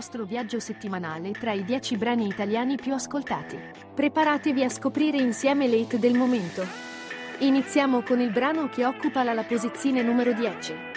nostro viaggio settimanale tra i 10 brani italiani più ascoltati. Preparatevi a scoprire insieme le hit del momento. Iniziamo con il brano che occupa la posizione numero 10.